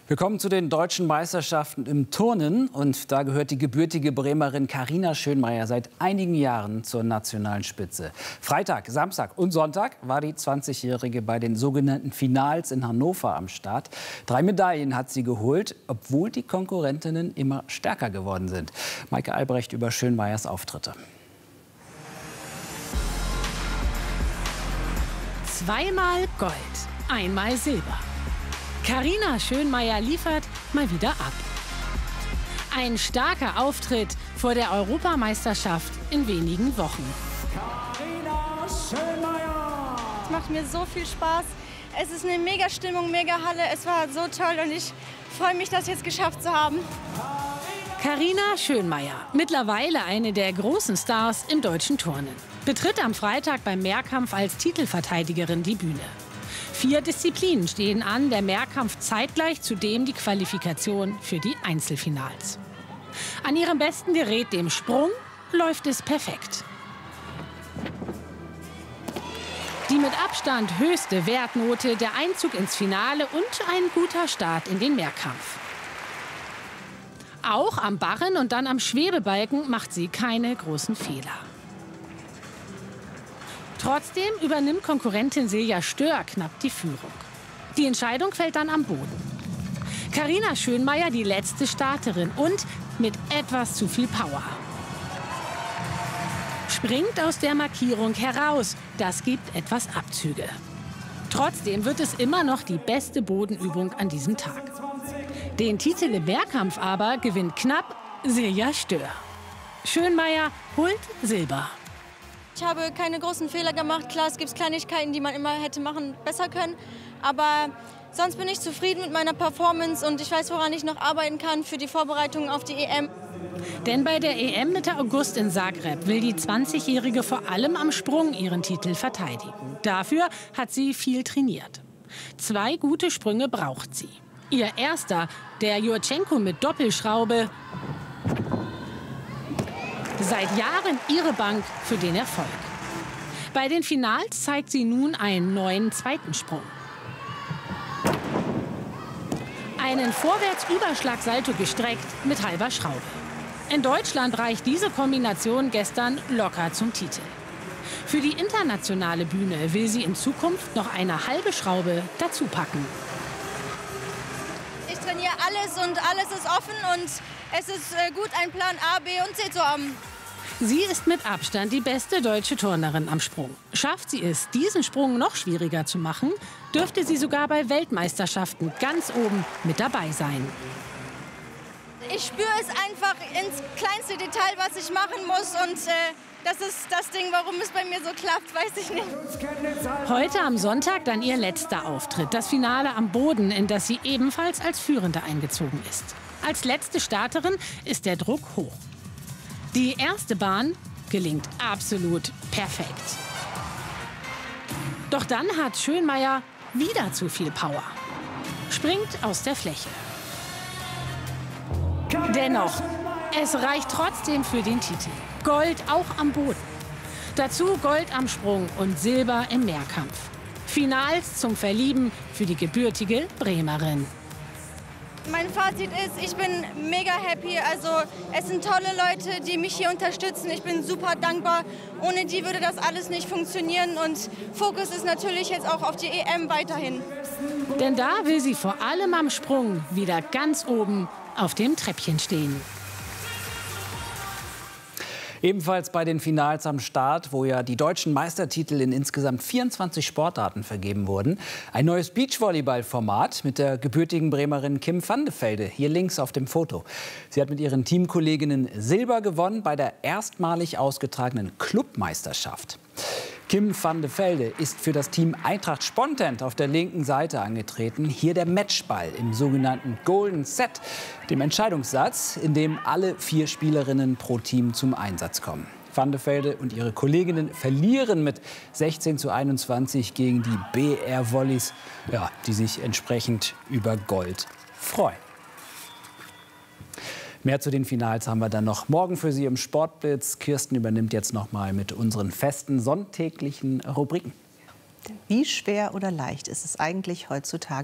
Wir kommen zu den deutschen Meisterschaften im Turnen. Und da gehört die gebürtige Bremerin Carina Schönmeier seit einigen Jahren zur nationalen Spitze. Freitag, Samstag und Sonntag war die 20-Jährige bei den sogenannten Finals in Hannover am Start. 3 Medaillen hat sie geholt, obwohl die Konkurrentinnen immer stärker geworden sind. Maike Albrecht über Schönmeiers Auftritte. Zweimal Gold, einmal Silber. Carina Schönmeier liefert mal wieder ab. Ein starker Auftritt vor der Europameisterschaft in wenigen Wochen. Carina Schönmeier! Es macht mir so viel Spaß. Es ist eine mega Stimmung, mega Halle. Es war so toll und ich freue mich, das jetzt geschafft zu haben. Carina Schönmeier, mittlerweile eine der großen Stars im deutschen Turnen, betritt am Freitag beim Mehrkampf als Titelverteidigerin die Bühne. 4 Disziplinen stehen an, der Mehrkampf zeitgleich, zudem die Qualifikation für die Einzelfinals. An ihrem besten Gerät, dem Sprung, läuft es perfekt. Die mit Abstand höchste Wertnote, der Einzug ins Finale und ein guter Start in den Mehrkampf. Auch am Barren und dann am Schwebebalken macht sie keine großen Fehler. Trotzdem übernimmt Konkurrentin Silja Stör knapp die Führung. Die Entscheidung fällt dann am Boden. Carina Schönmeier, die letzte Starterin und mit etwas zu viel Power. Springt aus der Markierung heraus. Das gibt etwas Abzüge. Trotzdem wird es immer noch die beste Bodenübung an diesem Tag. Den Titel im Mehrkampf aber gewinnt knapp Silja Stör. Schönmeier holt Silber. Ich habe keine großen Fehler gemacht. Klar, es gibt Kleinigkeiten, die man immer hätte besser können. Aber sonst bin ich zufrieden mit meiner Performance und ich weiß, woran ich noch arbeiten kann für die Vorbereitung auf die EM. Denn bei der EM Mitte August in Zagreb will die 20-Jährige vor allem am Sprung ihren Titel verteidigen. Dafür hat sie viel trainiert. 2 gute Sprünge braucht sie. Ihr erster, der Jurchenko mit Doppelschraube. Seit Jahren ihre Bank für den Erfolg. Bei den Finals zeigt sie nun einen neuen zweiten Sprung. Einen Vorwärtsüberschlagsalto gestreckt mit halber Schraube. In Deutschland reicht diese Kombination gestern locker zum Titel. Für die internationale Bühne will sie in Zukunft noch eine halbe Schraube dazu packen. Ich trainiere alles und alles ist offen und es ist gut, einen Plan A, B und C zu haben. Sie ist mit Abstand die beste deutsche Turnerin am Sprung. Schafft sie es, diesen Sprung noch schwieriger zu machen, dürfte sie sogar bei Weltmeisterschaften ganz oben mit dabei sein. Ich spüre es einfach ins kleinste Detail, was ich machen muss. Und das ist das Ding, warum es bei mir so klappt, weiß ich nicht. Heute am Sonntag dann ihr letzter Auftritt. Das Finale am Boden, in das sie ebenfalls als Führende eingezogen ist. Als letzte Starterin ist der Druck hoch. Die erste Bahn gelingt absolut perfekt. Doch dann hat Schönmeier wieder zu viel Power. Springt aus der Fläche. Dennoch, es reicht trotzdem für den Titel. Gold auch am Boden. Dazu Gold am Sprung und Silber im Mehrkampf. Finals zum Verlieben für die gebürtige Bremerin. Mein Fazit ist, ich bin mega happy. Also es sind tolle Leute, die mich hier unterstützen. Ich bin super dankbar. Ohne die würde das alles nicht funktionieren. Und Fokus ist natürlich jetzt auch auf die EM weiterhin. Denn da will sie vor allem am Sprung wieder ganz oben auf dem Treppchen stehen. Ebenfalls bei den Finals am Start, wo ja die deutschen Meistertitel in insgesamt 24 Sportarten vergeben wurden. Ein neues Beachvolleyball-Format mit der gebürtigen Bremerin Kim van de Velde, hier links auf dem Foto. Sie hat mit ihren Teamkolleginnen Silber gewonnen bei der erstmalig ausgetragenen Clubmeisterschaft. Kim van de Velde ist für das Team Eintracht Spontent auf der linken Seite angetreten. Hier der Matchball im sogenannten Golden Set, dem Entscheidungssatz, in dem alle 4 Spielerinnen pro Team zum Einsatz kommen. Van de Velde und ihre Kolleginnen verlieren mit 16:21 gegen die BR Volleys, ja, die sich entsprechend über Gold freuen. Mehr zu den Finals haben wir dann noch morgen für Sie im Sportblitz. Kirsten übernimmt jetzt noch mal mit unseren festen sonntäglichen Rubriken. Wie schwer oder leicht ist es eigentlich heutzutage,